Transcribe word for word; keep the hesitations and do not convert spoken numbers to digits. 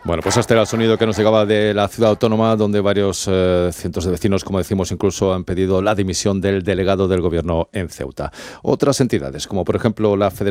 Bueno, pues este era el sonido que nos llegaba de la ciudad autónoma, donde varios eh, cientos de vecinos, como decimos, incluso han pedido la dimisión del delegado del gobierno en Ceuta. Otras entidades, como por ejemplo la Federación